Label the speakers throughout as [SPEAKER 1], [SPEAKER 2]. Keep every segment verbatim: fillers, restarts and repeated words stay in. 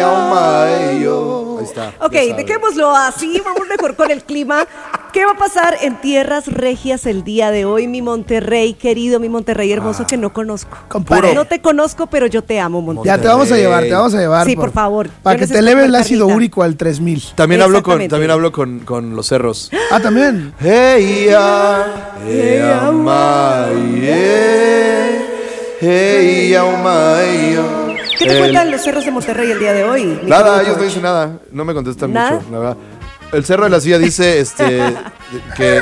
[SPEAKER 1] Ahí está.
[SPEAKER 2] Ok, dejémoslo así, vamos mejor con el clima. ¿Qué va a pasar en tierras regias el día de hoy, mi Monterrey querido, mi Monterrey hermoso ah, que no conozco?
[SPEAKER 3] Compadre.
[SPEAKER 2] No te conozco, pero yo te amo, Monterrey.
[SPEAKER 3] Ya te vamos a llevar, te vamos a llevar.
[SPEAKER 2] Sí, por, por favor.
[SPEAKER 3] Para que te eleve el ácido úrico al tres mil.
[SPEAKER 1] También hablo con también hablo con, con los cerros.
[SPEAKER 3] Ah, también.
[SPEAKER 1] Hey, ya, hey, amay, hey, amay.
[SPEAKER 2] ¿Qué te cuentan los cerros de Monterrey el día de hoy?
[SPEAKER 1] Nada, ellos no dicen nada. No me contestan ¿Nada? mucho, la verdad. El Cerro de la Silla dice este que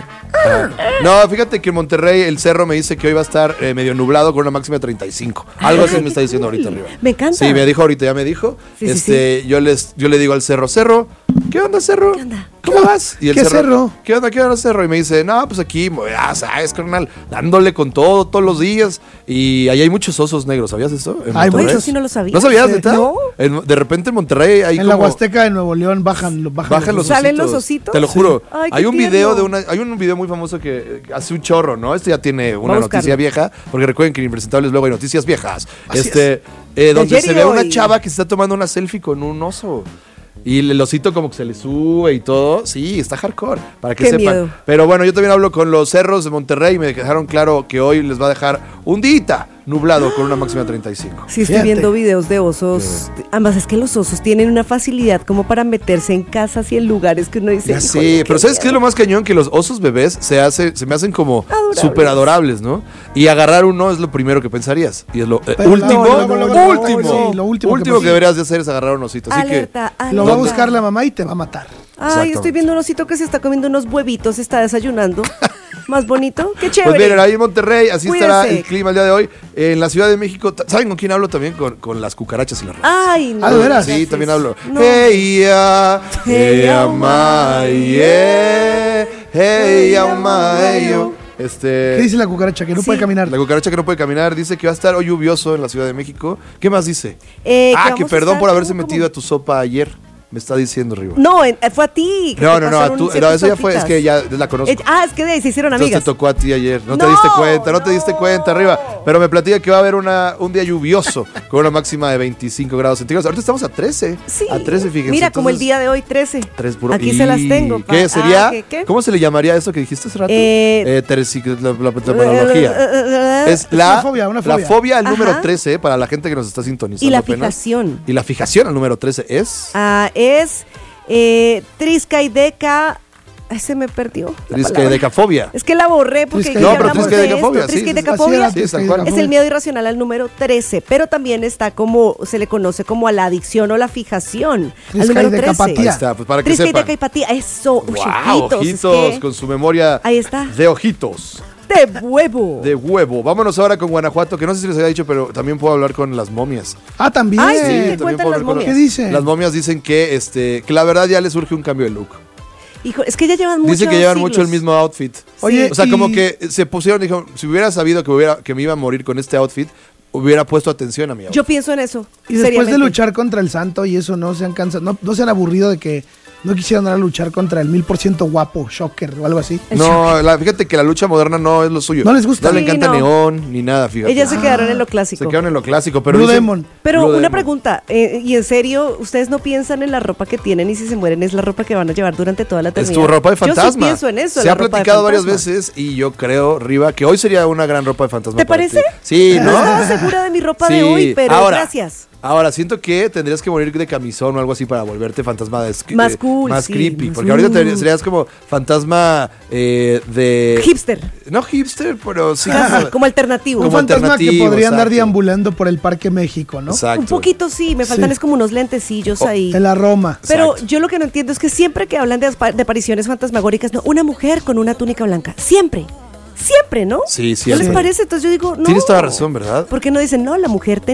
[SPEAKER 1] ah, no, fíjate que en Monterrey el cerro me dice que hoy va a estar eh, medio nublado con una máxima de treinta y cinco. Algo así me está diciendo ahorita arriba.
[SPEAKER 2] Me encanta.
[SPEAKER 1] Sí, me dijo ahorita, ya me dijo. Sí, este, sí, sí. yo les yo le digo al cerro, "Cerro, ¿qué onda, cerro?
[SPEAKER 2] ¿Qué onda?
[SPEAKER 1] ¿Cómo ¿Qué? vas?" Y el
[SPEAKER 3] ¿Qué
[SPEAKER 1] cerro,
[SPEAKER 3] cerro?
[SPEAKER 1] ¿Qué onda? ¿Qué onda, cerro? Y me dice, "No, pues aquí, ya sabes, carnal, dándole con todo todos los días y ahí hay muchos osos negros, ¿sabías eso?"
[SPEAKER 3] Hay muchos,
[SPEAKER 2] sí no lo sabía.
[SPEAKER 1] ¿No sabías,
[SPEAKER 3] sí,
[SPEAKER 1] neta?
[SPEAKER 3] ¿No?
[SPEAKER 1] En, de repente en Monterrey hay
[SPEAKER 3] en
[SPEAKER 1] como
[SPEAKER 3] la Huasteca de Nuevo León bajan, bajan,
[SPEAKER 1] bajan los,
[SPEAKER 3] los
[SPEAKER 2] ¿Salen los ositos?
[SPEAKER 1] Te lo juro.
[SPEAKER 2] Ay,
[SPEAKER 1] hay un
[SPEAKER 2] tierno.
[SPEAKER 1] video de una hay un video muy famoso que hace un chorro, ¿no? Este ya tiene una noticia vieja, porque recuerden que en Impresentables luego hay noticias viejas. Así este eh, donde se ve una chava que se está tomando una selfie con un oso. Y el osito como que se le sube y todo. Sí, está hardcore, para que
[SPEAKER 2] Qué
[SPEAKER 1] sepan.
[SPEAKER 2] Miedo.
[SPEAKER 1] Pero bueno, yo también hablo con los cerros de Monterrey y me dejaron claro que hoy les va a dejar un día nublado con una máxima de treinta y cinco.
[SPEAKER 2] Sí, estoy
[SPEAKER 3] Fíjate.
[SPEAKER 2] viendo videos de osos. Sí. Además, es que los osos tienen una facilidad como para meterse en casas y en lugares que uno dice.
[SPEAKER 1] Ya sí, pero ¿sabes qué es lo más cañón? Que los osos bebés se hace, se me hacen como súper adorables, ¿no? Y agarrar uno es lo primero que pensarías. Y es lo eh, último,
[SPEAKER 3] no, no, no, no,
[SPEAKER 1] último,
[SPEAKER 3] no, sí, lo último,
[SPEAKER 1] último
[SPEAKER 3] que,
[SPEAKER 1] que deberías de hacer es agarrar un osito. Así
[SPEAKER 2] alerta,
[SPEAKER 1] que
[SPEAKER 2] alerta.
[SPEAKER 3] Lo va a buscar la mamá y te va a matar.
[SPEAKER 2] Ay, estoy viendo un osito que se está comiendo unos huevitos, está desayunando. Más bonito, qué chévere.
[SPEAKER 1] Pues miren, ahí en Monterrey, así
[SPEAKER 2] Cuídese.
[SPEAKER 1] estará el clima el día de hoy. En la Ciudad de México, ¿saben con quién hablo también? Con, con las cucarachas y las ratas.
[SPEAKER 2] Ay, no.
[SPEAKER 3] Ah, ¿de veras?
[SPEAKER 1] Sí, también hablo.
[SPEAKER 2] No.
[SPEAKER 1] Hey, ya, hey, amay, yeah, hey, amay, yo. Este,
[SPEAKER 3] ¿Qué dice la cucaracha? Que no
[SPEAKER 2] sí.
[SPEAKER 3] puede caminar.
[SPEAKER 1] La cucaracha que no puede caminar dice que va a estar hoy lluvioso en la Ciudad de México. ¿Qué más dice?
[SPEAKER 2] Eh,
[SPEAKER 1] ah,
[SPEAKER 2] que
[SPEAKER 1] que perdón por haberse
[SPEAKER 2] ¿cómo?
[SPEAKER 1] metido a tu sopa ayer. Me está diciendo arriba.
[SPEAKER 2] No, eh, fue a ti.
[SPEAKER 1] No, no, no, a tú, no, eso ya fue, es que ya la conozco.
[SPEAKER 2] Eh, ah, es que de ahí se hicieron
[SPEAKER 1] Entonces
[SPEAKER 2] amigas.
[SPEAKER 1] te tocó a ti ayer, no,
[SPEAKER 2] No,
[SPEAKER 1] te diste cuenta, no,
[SPEAKER 2] no.
[SPEAKER 1] te diste cuenta arriba, pero me platica que va a haber una, un día lluvioso con una máxima de veinticinco grados centígrados. Ahorita estamos a trece,
[SPEAKER 2] Sí.
[SPEAKER 1] a trece, fíjense.
[SPEAKER 2] Mira, como el
[SPEAKER 1] entonces,
[SPEAKER 2] día de hoy, trece.
[SPEAKER 1] tres puro-
[SPEAKER 2] Aquí
[SPEAKER 1] y-
[SPEAKER 2] se las tengo. pa.
[SPEAKER 1] ¿Qué sería?
[SPEAKER 2] Ah, ¿qué, qué?
[SPEAKER 1] ¿Cómo se le llamaría eso que dijiste hace rato?
[SPEAKER 2] Eh,
[SPEAKER 1] Eh, teresi- la, la, la terminología. Es la,
[SPEAKER 3] una fobia, una fobia.
[SPEAKER 1] la fobia al
[SPEAKER 2] Ajá.
[SPEAKER 1] número trece, para la gente que nos está sintonizando
[SPEAKER 2] Y la
[SPEAKER 1] apenas.
[SPEAKER 2] fijación.
[SPEAKER 1] Y la fijación al número trece es...
[SPEAKER 2] Ah, es eh, triscaideca. Ay, se me perdió. la palabra.
[SPEAKER 1] Triscaidecafobia.
[SPEAKER 2] Es que la borré porque
[SPEAKER 3] Triscaide-
[SPEAKER 2] ya
[SPEAKER 1] No, pero
[SPEAKER 2] hablamos de
[SPEAKER 1] triscaidecafobia,
[SPEAKER 2] esto.
[SPEAKER 1] sí,
[SPEAKER 2] Triscaidecafobia
[SPEAKER 1] sí, es tal cual.
[SPEAKER 2] es el miedo irracional al número trece, pero también está como, se le conoce como a la adicción o la fijación al número trece.
[SPEAKER 3] Triscaidecapatía.
[SPEAKER 1] Ahí está, pues para que sepan.
[SPEAKER 2] Triscaidecapatía, eso. Uy,
[SPEAKER 1] Wow,
[SPEAKER 2] ojitos,
[SPEAKER 1] ojitos,
[SPEAKER 2] es que-
[SPEAKER 1] con su memoria
[SPEAKER 2] Ahí está.
[SPEAKER 1] de ojitos,
[SPEAKER 2] de huevo.
[SPEAKER 1] de huevo. Vámonos ahora con Guanajuato, que no sé si les había dicho, pero también puedo hablar con las momias.
[SPEAKER 3] Ah, también.
[SPEAKER 2] Ay, sí,
[SPEAKER 1] Sí,
[SPEAKER 2] ¿qué
[SPEAKER 1] también
[SPEAKER 2] cuentan
[SPEAKER 1] puedo
[SPEAKER 2] las
[SPEAKER 1] hablar con
[SPEAKER 2] momias?
[SPEAKER 3] ¿Qué dice?
[SPEAKER 1] Las momias dicen que, este, que la verdad ya les surge un cambio de look.
[SPEAKER 2] Hijo, es que ya llevan mucho.
[SPEAKER 1] Dicen que llevan mucho el mismo outfit.
[SPEAKER 3] Oye,
[SPEAKER 1] O sea,
[SPEAKER 3] y-
[SPEAKER 1] como que se pusieron, dijo, si hubiera sabido que, hubiera, que me iba a morir con este outfit, hubiera puesto atención a mi outfit.
[SPEAKER 2] Yo pienso en eso.
[SPEAKER 3] Y después
[SPEAKER 2] seriamente.
[SPEAKER 3] de luchar contra el santo y eso, no se han cansado, no, no se han aburrido de que no quisieran ahora luchar contra el mil por ciento guapo, shocker o algo así.
[SPEAKER 2] El
[SPEAKER 1] No, la- fíjate que la lucha moderna no es lo suyo.
[SPEAKER 3] ¿No les gusta?
[SPEAKER 1] No le
[SPEAKER 2] Sí,
[SPEAKER 1] encanta
[SPEAKER 2] no.
[SPEAKER 1] neón ni nada, fíjate.
[SPEAKER 2] Ellas se quedaron en lo clásico.
[SPEAKER 1] Se quedaron en lo clásico, pero
[SPEAKER 3] Blue
[SPEAKER 1] dicen-
[SPEAKER 3] Demon.
[SPEAKER 2] Pero
[SPEAKER 1] Blue
[SPEAKER 2] una
[SPEAKER 1] Demon.
[SPEAKER 2] pregunta, eh, y en serio, ¿ustedes no piensan en la ropa que tienen y si se mueren es la ropa que van a llevar durante toda la
[SPEAKER 1] Es
[SPEAKER 2] eternidad?
[SPEAKER 1] tu ropa de
[SPEAKER 2] Yo
[SPEAKER 1] fantasma.
[SPEAKER 2] sí pienso en eso.
[SPEAKER 1] Se
[SPEAKER 2] la
[SPEAKER 1] ha
[SPEAKER 2] ropa de
[SPEAKER 1] platicado varias
[SPEAKER 2] fantasma.
[SPEAKER 1] veces y yo creo, Riva, que hoy sería una gran ropa de fantasma.
[SPEAKER 2] ¿Te
[SPEAKER 1] para
[SPEAKER 2] parece?
[SPEAKER 1] ti. Sí,
[SPEAKER 2] No
[SPEAKER 1] ¿no?
[SPEAKER 2] estaba segura de mi ropa de
[SPEAKER 1] Sí.
[SPEAKER 2] hoy, pero
[SPEAKER 1] Ahora,
[SPEAKER 2] gracias.
[SPEAKER 1] Ahora, siento que tendrías que morir de camisón o algo así para volverte fantasma de,
[SPEAKER 2] Más cool,
[SPEAKER 1] más
[SPEAKER 2] sí,
[SPEAKER 1] creepy.
[SPEAKER 2] más-
[SPEAKER 1] Porque ahorita
[SPEAKER 2] Mm.
[SPEAKER 1] te- serías como fantasma eh, de...
[SPEAKER 2] Hipster.
[SPEAKER 1] No hipster, pero sí.
[SPEAKER 2] Casi, como alternativo.
[SPEAKER 3] Un
[SPEAKER 1] Como
[SPEAKER 3] fantasma que
[SPEAKER 1] alternativo,
[SPEAKER 3] podría andar
[SPEAKER 1] exacto.
[SPEAKER 3] deambulando por el Parque México, ¿no?
[SPEAKER 1] Exacto.
[SPEAKER 2] Un poquito sí, me faltan
[SPEAKER 3] Sí.
[SPEAKER 2] es como unos lentecillos
[SPEAKER 1] Oh,
[SPEAKER 2] ahí.
[SPEAKER 3] En la Roma.
[SPEAKER 2] Pero
[SPEAKER 1] Exacto.
[SPEAKER 2] yo lo que no entiendo es que siempre que hablan de, aspa- de apariciones fantasmagóricas, no, una mujer con una túnica blanca. Siempre. Siempre, ¿no?
[SPEAKER 1] Sí,
[SPEAKER 2] ¿No
[SPEAKER 1] siempre.
[SPEAKER 2] les parece? Entonces yo digo, no.
[SPEAKER 1] Tienes toda razón, ¿verdad?
[SPEAKER 2] ¿Por qué no dicen, no, la mujer